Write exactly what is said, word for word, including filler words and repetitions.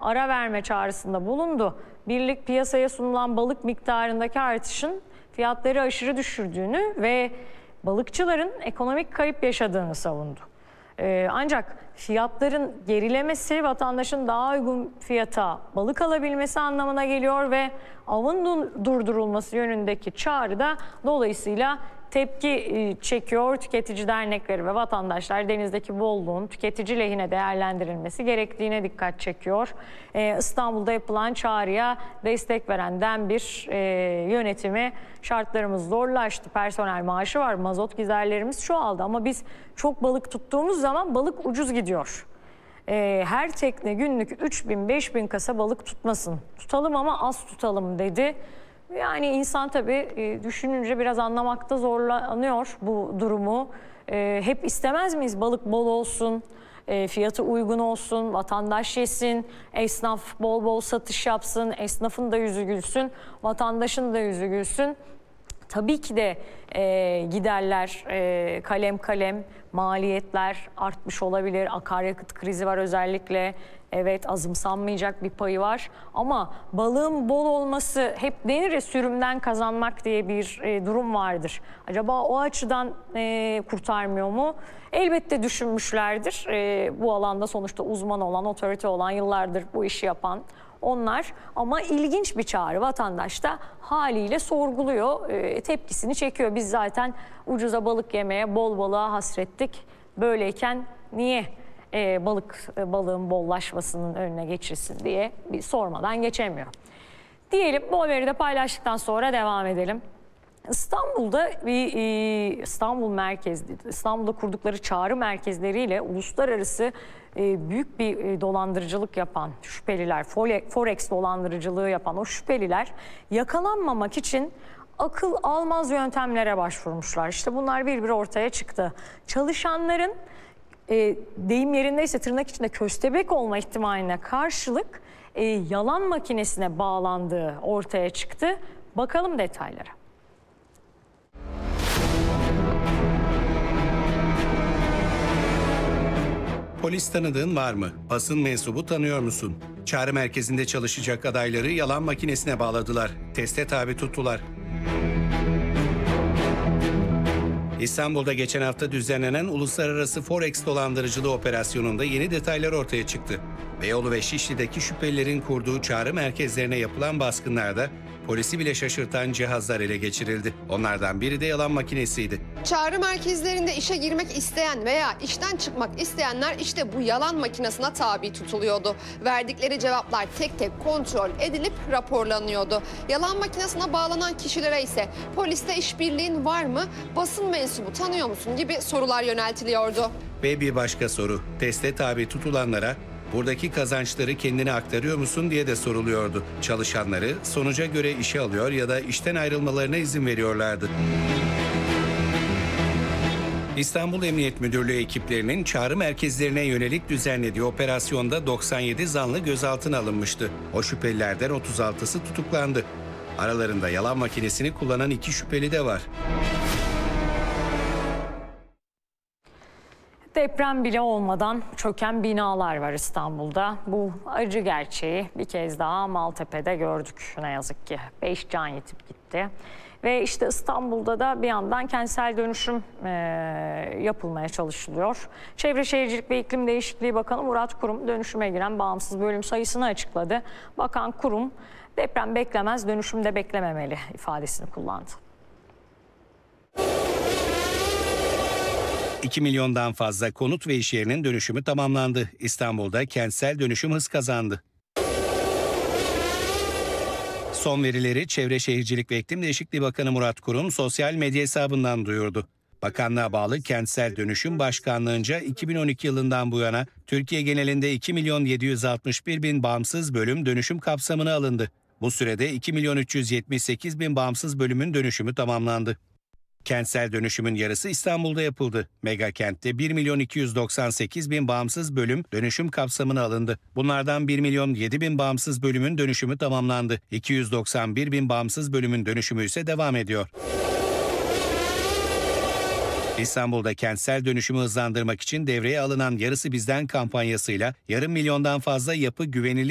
ara verme çağrısında bulundu. Birlik piyasaya sunulan balık miktarındaki artışın fiyatları aşırı düşürdüğünü ve balıkçıların ekonomik kayıp yaşadığını savundu. Ee, ancak fiyatların gerilemesi vatandaşın daha uygun fiyata balık alabilmesi anlamına geliyor ve avın durdurulması yönündeki çağrı da dolayısıyla tepki çekiyor. Tüketici dernekleri ve vatandaşlar denizdeki bolluğun tüketici lehine değerlendirilmesi gerektiğine dikkat çekiyor. Ee, İstanbul'da yapılan çağrıya destek veren DEM bir e, yönetimi şartlarımız zorlaştı. Personel maaşı var, mazot giderlerimiz çoğaldı ama biz çok balık tuttuğumuz zaman balık ucuz gidiyor. Ee, her tekne günlük üç bin beş bin kasa balık tutmasın. Tutalım ama az tutalım dedi. Yani insan tabii e, düşününce biraz anlamakta zorlanıyor bu durumu. E, hep istemez miyiz balık bol olsun, e, fiyatı uygun olsun, vatandaş yesin, esnaf bol bol satış yapsın, esnafın da yüzü gülsün, vatandaşın da yüzü gülsün. Tabii ki de e, giderler e, kalem kalem, maliyetler artmış olabilir. Akaryakıt krizi var özellikle. Evet, azımsanmayacak bir payı var. Ama balığın bol olması, hep denir ya, sürümden kazanmak diye bir e, durum vardır. Acaba o açıdan e, kurtarmıyor mu? Elbette düşünmüşlerdir. E, bu alanda sonuçta uzman olan, otorite olan, yıllardır bu işi yapan onlar. Ama ilginç bir çağrı, vatandaş da haliyle sorguluyor, e, tepkisini çekiyor. Biz zaten ucuza balık yemeye, bol balığa hasrettik. Böyleyken niye e, balık e, balığın bollaşmasının önüne geçilsin diye bir sormadan geçemiyor. Diyelim, bu haberi de paylaştıktan sonra devam edelim. İstanbul'da bir e, İstanbul merkezli, İstanbul'da kurdukları çağrı merkezleriyle uluslararası e, büyük bir e, dolandırıcılık yapan şüpheliler, Forex dolandırıcılığı yapan o şüpheliler yakalanmamak için akıl almaz yöntemlere başvurmuşlar. İşte bunlar bir bir ortaya çıktı. Çalışanların e, deyim yerindeyse tırnak içinde köstebek olma ihtimaline karşılık e, yalan makinesine bağlandığı ortaya çıktı. Bakalım detaylara. Polis tanıdığın var mı? Basın mensubu tanıyor musun? Çağrı merkezinde çalışacak adayları yalan makinesine bağladılar. Teste tabi tuttular. İstanbul'da geçen hafta düzenlenen uluslararası Forex dolandırıcılığı operasyonunda yeni detaylar ortaya çıktı. Beyoğlu ve Şişli'deki şüphelilerin kurduğu çağrı merkezlerine yapılan baskınlarda polisi bile şaşırtan cihazlar ele geçirildi. Onlardan biri de yalan makinesiydi. Çağrı merkezlerinde işe girmek isteyen veya işten çıkmak isteyenler işte bu yalan makinesine tabi tutuluyordu. Verdikleri cevaplar tek tek kontrol edilip raporlanıyordu. Yalan makinesine bağlanan kişilere ise poliste işbirliğin var mı, basın mensubu tanıyor musun gibi sorular yöneltiliyordu. Ve bir başka soru, teste tabi tutulanlara buradaki kazançları kendine aktarıyor musun diye de soruluyordu. Çalışanları sonuca göre işe alıyor ya da işten ayrılmalarına izin veriyorlardı. İstanbul Emniyet Müdürlüğü ekiplerinin çağrı merkezlerine yönelik düzenlediği operasyonda doksan yedi zanlı gözaltına alınmıştı. O şüphelilerden otuz altısı tutuklandı. Aralarında yalan makinesini kullanan iki şüpheli de var. Deprem bile olmadan çöken binalar var İstanbul'da. Bu acı gerçeği bir kez daha Maltepe'de gördük ne yazık ki. Beş can yitip gitti. Ve işte İstanbul'da da bir yandan kentsel dönüşüm e, yapılmaya çalışılıyor. Çevre Şehircilik ve İklim Değişikliği Bakanı Murat Kurum dönüşüme giren bağımsız bölüm sayısını açıkladı. Bakan Kurum, deprem beklemez, dönüşüm de beklememeli ifadesini kullandı. iki milyondan fazla konut ve iş yerinin dönüşümü tamamlandı. İstanbul'da kentsel dönüşüm hız kazandı. Son verileri Çevre Şehircilik ve İklim Değişikliği Bakanı Murat Kurum sosyal medya hesabından duyurdu. Bakanlığa bağlı Kentsel Dönüşüm Başkanlığı'nca iki bin on iki yılından bu yana Türkiye genelinde iki milyon yedi yüz altmış bir bin bağımsız bölüm dönüşüm kapsamına alındı. Bu sürede iki milyon üç yüz yetmiş sekiz bin bağımsız bölümün dönüşümü tamamlandı. Kentsel dönüşümün yarısı İstanbul'da yapıldı. Mega kentte bir milyon iki yüz doksan sekiz bin bağımsız bölüm dönüşüm kapsamına alındı. Bunlardan bir milyon yedi bin bağımsız bölümün dönüşümü tamamlandı. iki yüz doksan bir bin bağımsız bölümün dönüşümü ise devam ediyor. İstanbul'da kentsel dönüşümü hızlandırmak için devreye alınan Yarısı Bizden kampanyasıyla yarım milyondan fazla yapı güvenilir